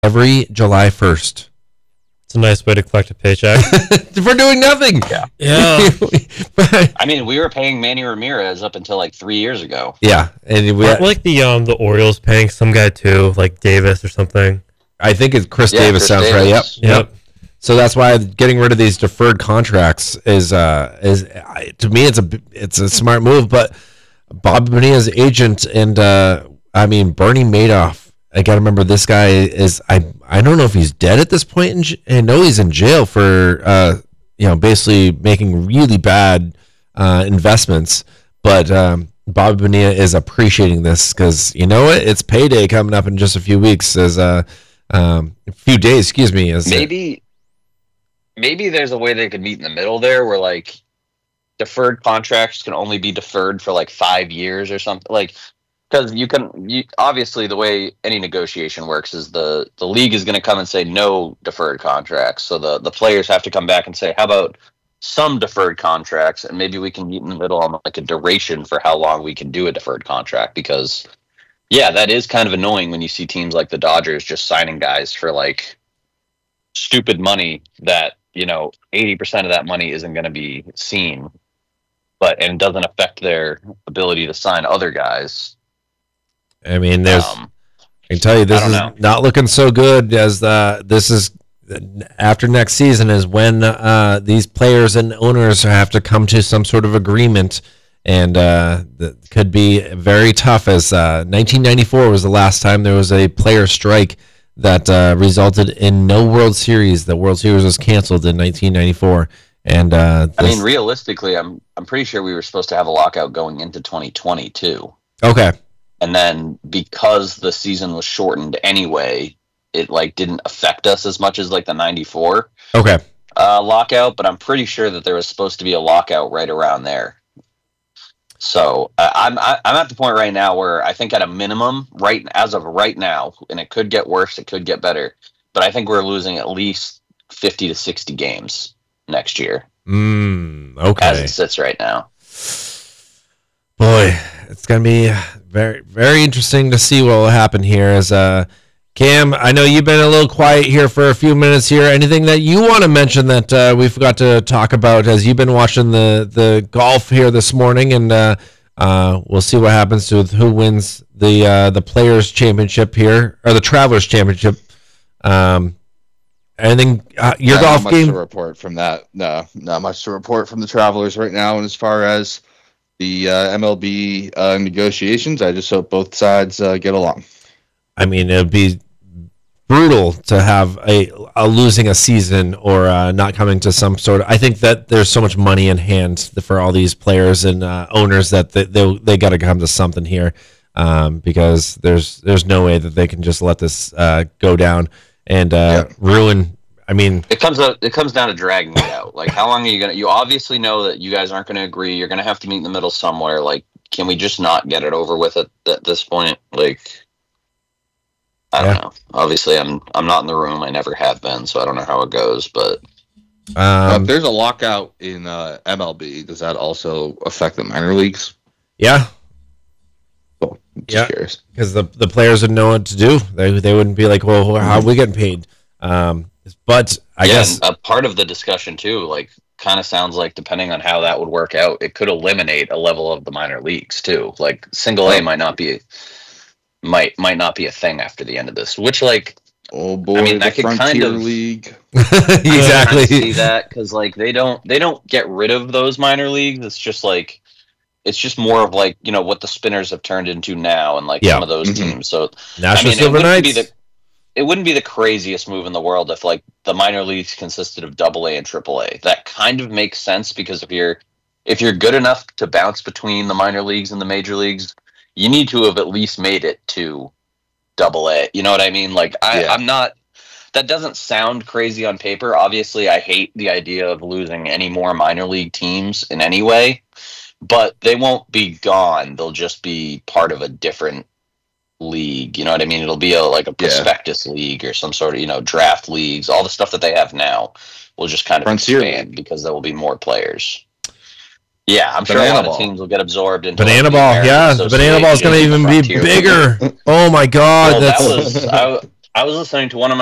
every July 1st. It's a nice way to collect a paycheck. For doing nothing. Yeah. I mean, we were paying Manny Ramirez up until like 3 years ago. Yeah, and Aren't like the Orioles paying some guy too, like Davis or something. I think it's Chris Davis. Chris Sounds Davis. right. Yep. So that's why getting rid of these deferred contracts is to me it's a smart move. But Bob Bonilla's agent and Bernie Madoff. I gotta remember this guy is I don't know if he's dead at this point. I know he's in jail for basically making really bad investments. But Bob Bonilla is appreciating this because you know what? It's payday coming up in just a few weeks. As a few days, excuse me. Maybe there's a way they could meet in the middle there, where like deferred contracts can only be deferred for like 5 years or something. Like, because you obviously the way any negotiation works is the league is going to come and say no deferred contracts. So the players have to come back and say, how about some deferred contracts, and maybe we can meet in the middle on like a duration for how long we can do a deferred contract. Because yeah, that is kind of annoying when you see teams like the Dodgers just signing guys for like stupid money that 80% of that money isn't going to be seen, and doesn't affect their ability to sign other guys. I mean, I can tell you this is not looking so good as this is after next season is when these players and owners have to come to some sort of agreement, and that could be very tough. As 1994 was the last time there was a player strike that resulted in no World Series. The World Series was canceled in 1994, and realistically, I'm pretty sure we were supposed to have a lockout going into 2020 too. Okay. And then because the season was shortened anyway, it like didn't affect us as much as like the 94 lockout, but I'm pretty sure that there was supposed to be a lockout right around there. So I'm at the point right now where I think at a minimum, as of right now, and it could get worse, it could get better, but I think we're losing at least 50 to 60 games next year. Okay. As it sits right now. Boy, it's going to be very, very interesting to see what will happen here. As Cam, I know you've been a little quiet here for a few minutes here. Anything that you want to mention that we forgot to talk about as you've been watching the golf here this morning, and we'll see what happens with who wins the Players Championship here, or the Travelers Championship. Anything your golf game? Not much to report from that. No, not much to report from the Travelers right now. And as far as the MLB negotiations, I just hope both sides get along. I mean, it would be brutal to have a losing a season or not coming to some sort of. I think that there's so much money in hand for all these players and owners that they got to come to something here, because there's no way that they can just let this go down and ruin. I mean, it comes down to dragging it out. Like, how long are you gonna? You obviously know that you guys aren't going to agree. You're going to have to meet in the middle somewhere. Like, can we just not get it over with at this point? Like, I don't know. Obviously, I'm not in the room. I never have been, so I don't know how it goes. But if there's a lockout in MLB, does that also affect the minor leagues? Yeah. Cool. Just curious. Because the players would know what to do. They wouldn't be like, well, how are we getting paid? But I guess a part of the discussion too, like, kind of sounds like, depending on how that would work out, it could eliminate a level of the minor leagues too. Like, single A might not be a thing after the end of this. Which, like, oh boy, I mean, that could Frontier kind of League. Exactly see that, because like they don't get rid of those minor leagues. It's just like, it's just more of like, what the Spinners have turned into now, and like some of those teams. So National Silver Knights. It wouldn't be the craziest move in the world if like the minor leagues consisted of AA and AAA. That kind of makes sense, because if you're good enough to bounce between the minor leagues and the major leagues, you need to have at least made it to AA. You know what I mean? Like, I'm not. That doesn't sound crazy on paper. Obviously, I hate the idea of losing any more minor league teams in any way, but they won't be gone. They'll just be part of a different league. You know what I mean? It'll be a prospectus league or some sort of, draft leagues. All the stuff that they have now will just kind of expand because there will be more players. Yeah, I'm sure a lot of teams will get absorbed into Banana Ball. Yeah, the Banana Ball is going to even be bigger. Oh my God! Well, I was listening to one of